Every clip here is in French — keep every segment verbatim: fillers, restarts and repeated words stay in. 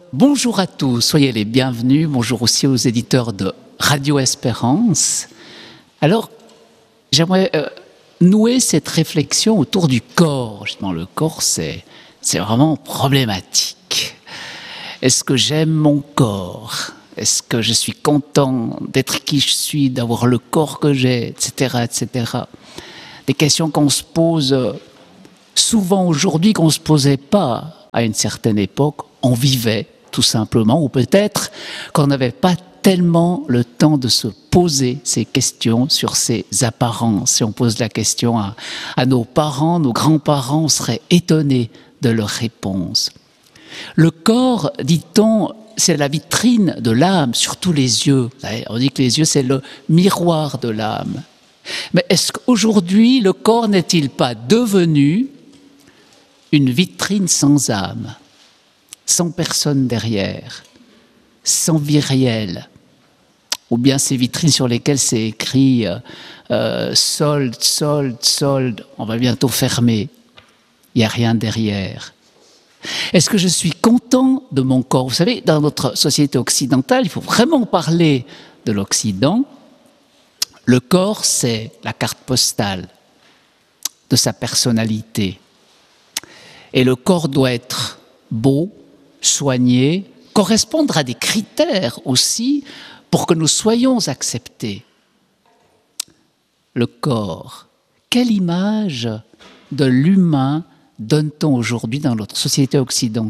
bonjour à tous, soyez les bienvenus. Bonjour aussi aux éditeurs de Radio Espérance. Alors, j'aimerais euh, nouer cette réflexion autour du corps. Justement, le corps, c'est, c'est vraiment problématique. Est-ce que j'aime mon corps ? Est-ce que je suis content d'être qui je suis, d'avoir le corps que j'ai, et cetera, et cetera. Des questions qu'on se pose souvent aujourd'hui, qu'on ne se posait pas à une certaine époque. On vivait tout simplement, ou peut-être qu'on n'avait pas tellement le temps de se poser ces questions sur ces apparences. Si on pose la question à, à nos parents, nos grands-parents, on serait étonnés de leurs réponses. Le corps, dit-on, c'est la vitrine de l'âme, surtout les yeux. On dit que les yeux, c'est le miroir de l'âme. Mais est-ce qu'aujourd'hui, le corps n'est-il pas devenu une vitrine sans âme, sans personne derrière, sans vie réelle, ou bien ces vitrines sur lesquelles c'est écrit euh, « solde, solde, solde », on va bientôt fermer, il n'y a rien derrière. Est-ce que je suis content de mon corps ? Vous savez, dans notre société occidentale, il faut vraiment parler de l'Occident. Le corps, c'est la carte postale de sa personnalité. Et le corps doit être beau, soigné, correspondre à des critères aussi pour que nous soyons acceptés. Le corps, quelle image de l'humain donne-t-on aujourd'hui dans notre société occidentale ?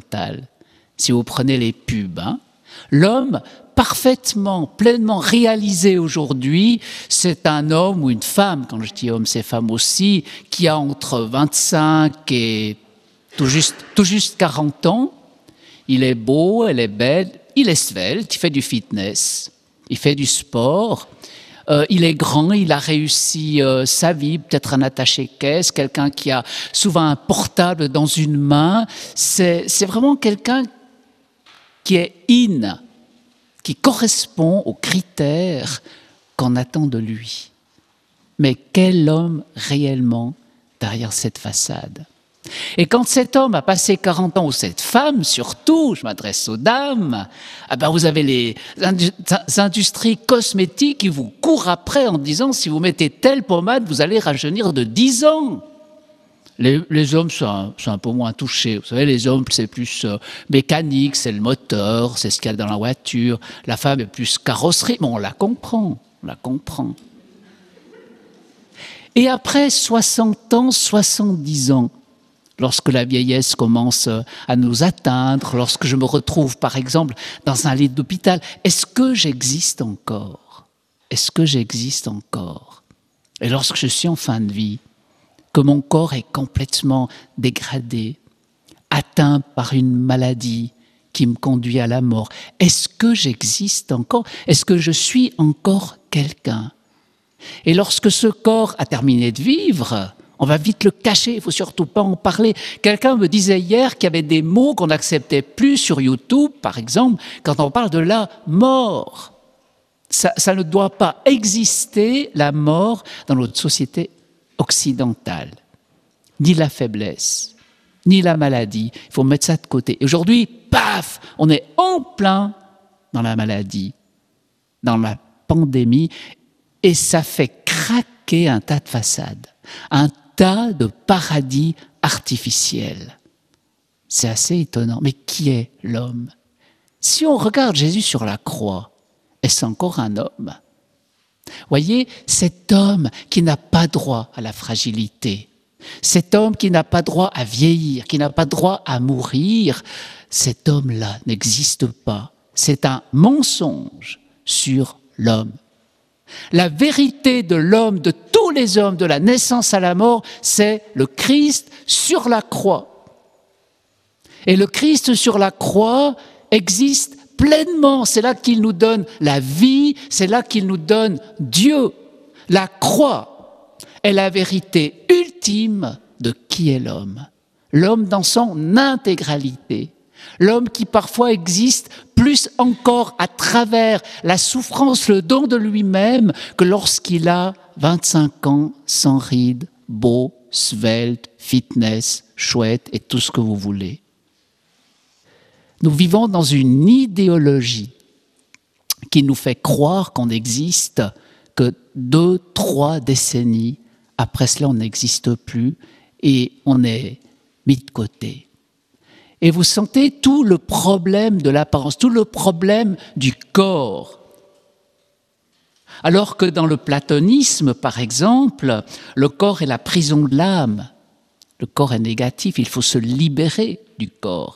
Si vous prenez les pubs, hein, l'homme parfaitement, pleinement réalisé aujourd'hui, c'est un homme ou une femme, quand je dis homme, c'est femme aussi, qui a entre vingt-cinq et tout juste, tout juste quarante ans. Il est beau, elle est belle, il est svelte, il fait du fitness, il fait du sport. Euh, il est grand, il a réussi euh, sa vie, peut-être un attaché-caisse, quelqu'un qui a souvent un portable dans une main. C'est, c'est vraiment quelqu'un qui est in, qui correspond aux critères qu'on attend de lui. Mais quel homme réellement derrière cette façade ? Et quand cet homme a passé quarante ans, ou cette femme surtout, je m'adresse aux dames, ah ben vous avez les industries cosmétiques qui vous courent après en disant si vous mettez telle pommade, vous allez rajeunir de dix ans. Les, les hommes sont un, sont un peu moins touchés. Vous savez, les hommes, c'est plus euh, mécanique, c'est le moteur, c'est ce qu'il y a dans la voiture. La femme est plus carrosserie. Bon, on la comprend, on la comprend. Et après soixante ans, soixante-dix ans, lorsque la vieillesse commence à nous atteindre, lorsque je me retrouve, par exemple, dans un lit d'hôpital, est-ce que j'existe encore ? Est-ce que j'existe encore ? Et lorsque je suis en fin de vie, que mon corps est complètement dégradé, atteint par une maladie qui me conduit à la mort, est-ce que j'existe encore ? Est-ce que je suis encore quelqu'un ? Et lorsque ce corps a terminé de vivre, on va vite le cacher, il ne faut surtout pas en parler. Quelqu'un me disait hier qu'il y avait des mots qu'on n'acceptait plus sur YouTube, par exemple, quand on parle de la mort. Ça, ça ne doit pas exister, la mort, dans notre société occidentale. Ni la faiblesse, ni la maladie. Il faut mettre ça de côté. Et aujourd'hui, paf, on est en plein dans la maladie, dans la pandémie, et ça fait craquer un tas de façades, un tas de paradis artificiels. C'est assez étonnant. Mais qui est l'homme ? Si on regarde Jésus sur la croix, est-ce encore un homme ? Voyez, cet homme qui n'a pas droit à la fragilité, cet homme qui n'a pas droit à vieillir, qui n'a pas droit à mourir, cet homme-là n'existe pas. C'est un mensonge sur l'homme. La vérité de l'homme, de tous les hommes, de la naissance à la mort, c'est le Christ sur la croix. Et le Christ sur la croix existe pleinement. C'est là qu'il nous donne la vie, c'est là qu'il nous donne Dieu. La croix est la vérité ultime de qui est l'homme. L'homme dans son intégralité. L'homme qui parfois existe plus encore à travers la souffrance, le don de lui-même, que lorsqu'il a vingt-cinq ans, sans rides, beau, svelte, fitness, chouette et tout ce que vous voulez. Nous vivons dans une idéologie qui nous fait croire qu'on n'existe que deux, trois décennies. Après cela, on n'existe plus et on est mis de côté. Et vous sentez tout le problème de l'apparence, tout le problème du corps. Alors que dans le platonisme, par exemple, le corps est la prison de l'âme. Le corps est négatif, il faut se libérer du corps.